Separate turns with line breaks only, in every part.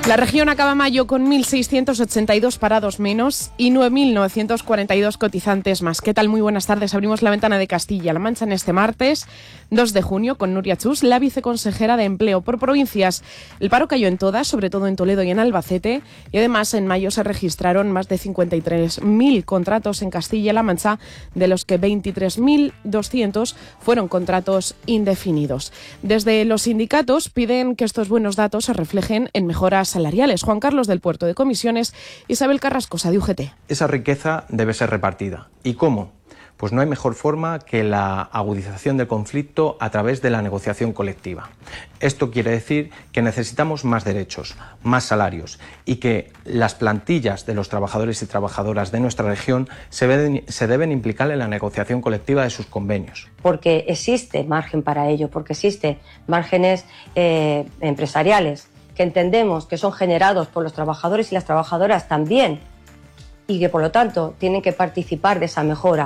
La región acaba mayo con 1.682 parados menos y 9.942 cotizantes más. ¿Qué tal? Muy buenas tardes. Abrimos la ventana de Castilla-La Mancha en este martes 2 de junio con Nuria Chus, la viceconsejera de Empleo. Por provincias, el paro cayó en todas, sobre todo en Toledo y en Albacete, y además en mayo se registraron más de 53.000 contratos en Castilla-La Mancha, de los que 23.200 fueron contratos indefinidos. Desde los sindicatos piden que estos buenos datos se reflejen en mejoras salariales. Juan Carlos del Puerto de Comisiones, Isabel Carrascosa de UGT.
Esa riqueza debe ser repartida. ¿Y cómo? Pues no hay mejor forma que la agudización del conflicto a través de la negociación colectiva. Esto quiere decir que necesitamos más derechos, más salarios y que las plantillas de los trabajadores y trabajadoras de nuestra región se deben implicar en la negociación colectiva de sus convenios.
Porque existe margen para ello, porque existen márgenes empresariales que entendemos que son generados por los trabajadores y las trabajadoras también, y que por lo tanto tienen que participar de esa mejora.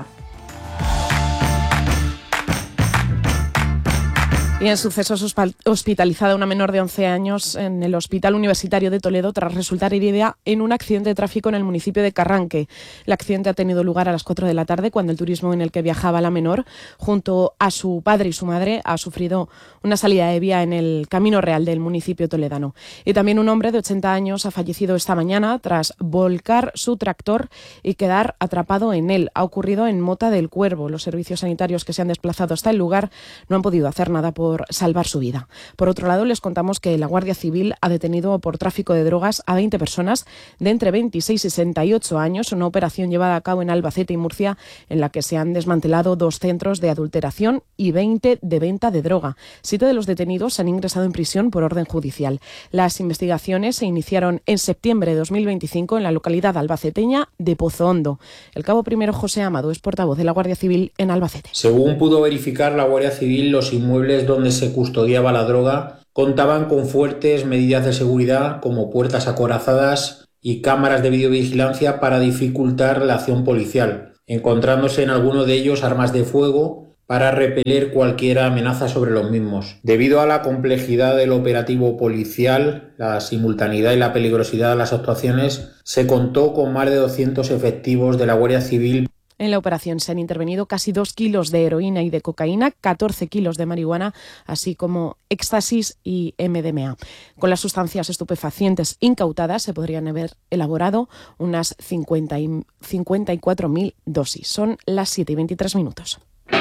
Y en sucesos, hospitalizada una menor de 11 años en el Hospital Universitario de Toledo tras resultar herida en un accidente de tráfico en el municipio de Carranque. El accidente ha tenido lugar a las 4 de la tarde cuando el turismo en el que viajaba la menor, junto a su padre y su madre, ha sufrido una salida de vía en el Camino Real del municipio toledano. Y también un hombre de 80 años ha fallecido esta mañana tras volcar su tractor y quedar atrapado en él. Ha ocurrido en Mota del Cuervo. Los servicios sanitarios que se han desplazado hasta el lugar no han podido hacer nada por salvar su vida. Por otro lado, les contamos que la Guardia Civil ha detenido por tráfico de drogas a 20 personas de entre 26 y 68 años, una operación llevada a cabo en Albacete y Murcia en la que se han desmantelado 2 centros de adulteración y 20 de venta de droga. 7 de los detenidos se han ingresado en prisión por orden judicial. Las investigaciones se iniciaron en septiembre de 2025 en la localidad albaceteña de Pozo Hondo. El cabo primero José Amado es portavoz de la Guardia Civil en Albacete.
Según pudo verificar la Guardia Civil, los inmuebles donde se custodiaba la droga contaban con fuertes medidas de seguridad como puertas acorazadas y cámaras de videovigilancia para dificultar la acción policial, encontrándose en alguno de ellos armas de fuego para repeler cualquier amenaza sobre los mismos. Debido a la complejidad del operativo policial, la simultaneidad y la peligrosidad de las actuaciones, se contó con más de 200 efectivos de la Guardia Civil.
En la operación se han intervenido casi 2 kilos de heroína y de cocaína, 14 kilos de marihuana, así como éxtasis y MDMA. Con las sustancias estupefacientes incautadas se podrían haber elaborado unas 54.000 dosis. Son las 7:23.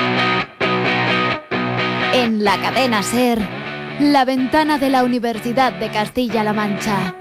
En la cadena SER, la ventana de la Universidad de Castilla-La Mancha.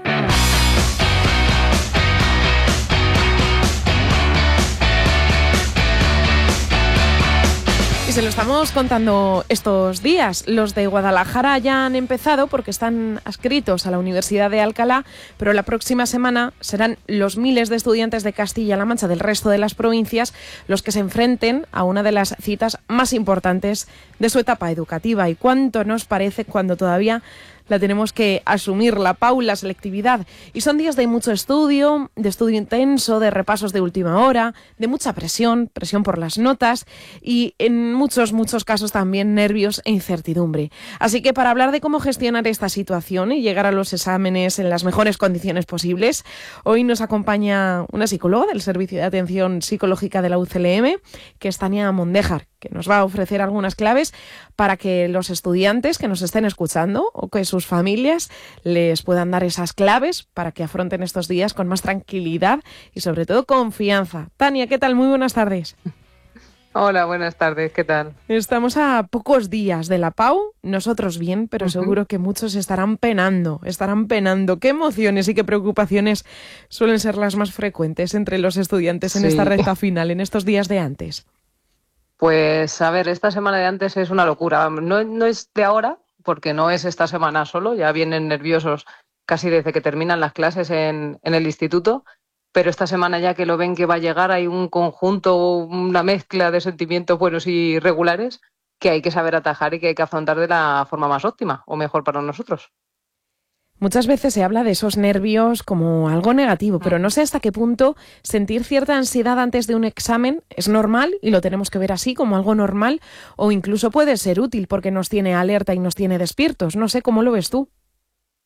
Se lo estamos contando estos días. Los de Guadalajara ya han empezado porque están adscritos a la Universidad de Alcalá, pero la próxima semana serán los miles de estudiantes de Castilla-La Mancha del resto de las provincias los que se enfrenten a una de las citas más importantes de su etapa educativa. ¿Y cuánto nos parece cuando todavía la tenemos que asumir, la PAU, la selectividad? Y son días de mucho estudio, de estudio intenso, de repasos de última hora, de mucha presión por las notas y en muchos casos también nervios e incertidumbre. Así que para hablar de cómo gestionar esta situación y llegar a los exámenes en las mejores condiciones posibles, hoy nos acompaña una psicóloga del Servicio de Atención Psicológica de la UCLM, que es Tania Mondejar, que nos va a ofrecer algunas claves para que los estudiantes que nos estén escuchando o que sus familias les puedan dar esas claves para que afronten estos días con más tranquilidad y sobre todo confianza. Tania, ¿qué tal? Muy buenas tardes.
Hola, buenas tardes, ¿qué tal?
Estamos a pocos días de la PAU, nosotros bien, pero seguro que muchos estarán penando. ¿Qué emociones y qué preocupaciones suelen ser las más frecuentes entre los estudiantes en esta recta final, en estos días de antes?
Pues a ver, esta semana de antes es una locura. No es de ahora, porque no es esta semana solo, ya vienen nerviosos casi desde que terminan las clases en el instituto, pero esta semana ya que lo ven que va a llegar hay un conjunto, una mezcla de sentimientos buenos y regulares que hay que saber atajar y que hay que afrontar de la forma más óptima o mejor para nosotros.
Muchas veces se habla de esos nervios como algo negativo, pero no sé hasta qué punto sentir cierta ansiedad antes de un examen es normal y lo tenemos que ver así como algo normal o incluso puede ser útil porque nos tiene alerta y nos tiene despiertos. No sé, ¿cómo lo ves tú?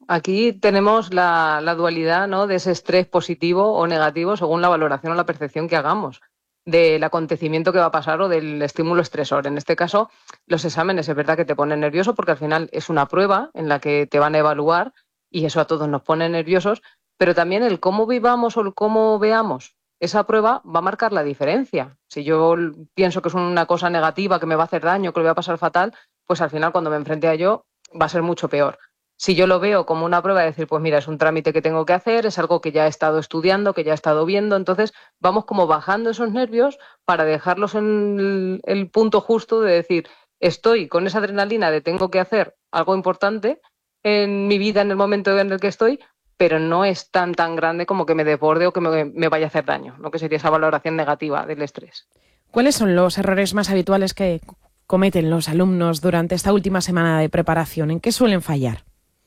Aquí tenemos la dualidad, ¿no?, de ese estrés positivo o negativo según la valoración o la percepción que hagamos del acontecimiento que va a pasar o del estímulo estresor. En este caso, los exámenes es verdad que te ponen nervioso porque al final es una prueba en la que te van a evaluar y eso a todos nos pone nerviosos, pero también el cómo vivamos o el cómo veamos esa prueba va a marcar la diferencia. Si yo pienso que es una cosa negativa, que me va a hacer daño, que lo voy a pasar fatal, pues al final cuando me enfrente a ello va a ser mucho peor. Si yo lo veo como una prueba de decir, pues mira, es un trámite que tengo que hacer, es algo que ya he estado estudiando, que ya he estado viendo, entonces vamos como bajando esos nervios para dejarlos en el punto justo de decir, estoy con esa adrenalina de tengo que hacer algo importante en mi vida en el momento en el que estoy, pero no es tan grande como que me desborde o que me vaya a hacer daño, lo que sería esa valoración negativa del estrés.
¿Cuáles son los errores más habituales que cometen los alumnos durante esta última semana de preparación? ¿En qué suelen fallar?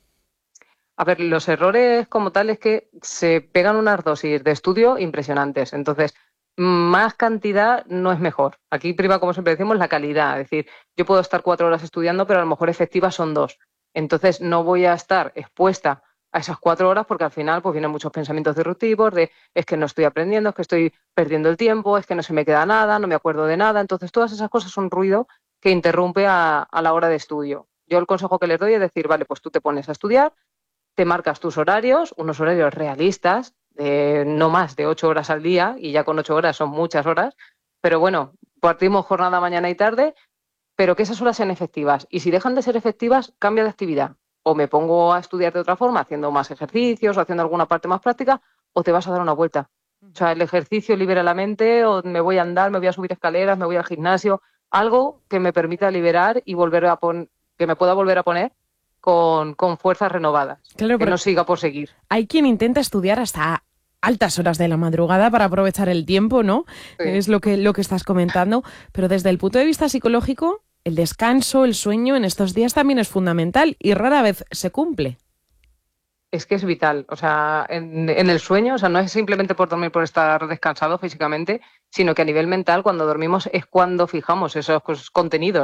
A ver, los errores como tal es que se pegan unas dosis de estudio impresionantes. Entonces, más cantidad no es mejor. Aquí priva, como siempre decimos, la calidad. Es decir, yo puedo estar 4 horas estudiando, pero a lo mejor efectivas son 2. Entonces, no voy a estar expuesta a esas 4 horas porque al final pues vienen muchos pensamientos disruptivos de es que no estoy aprendiendo, es que estoy perdiendo el tiempo, es que no se me queda nada, no me acuerdo de nada. Entonces, todas esas cosas son ruido que interrumpe a la hora de estudio. Yo el consejo que les doy es decir, vale, pues tú te pones a estudiar, te marcas tus horarios, unos horarios realistas, de no más de 8 horas al día, y ya con 8 horas son muchas horas, pero bueno, partimos jornada mañana y tarde, pero que esas horas sean efectivas. Y si dejan de ser efectivas, cambia de actividad. O me pongo a estudiar de otra forma, haciendo más ejercicios o haciendo alguna parte más práctica, o te vas a dar una vuelta. O sea, el ejercicio libera la mente, o me voy a andar, me voy a subir escaleras, me voy al gimnasio, algo que me permita liberar y que me pueda volver a poner con fuerzas renovadas,
claro,
que no siga por seguir.
Hay quien intenta estudiar hasta altas horas de la madrugada para aprovechar el tiempo, ¿no? Sí. Es lo que estás comentando, pero desde el punto de vista psicológico, el descanso, el sueño en estos días también es fundamental y rara vez se cumple.
Es que es vital, o sea, en el sueño, o sea, no es simplemente por dormir, por estar descansado físicamente, sino que a nivel mental, cuando dormimos es cuando fijamos esos contenidos.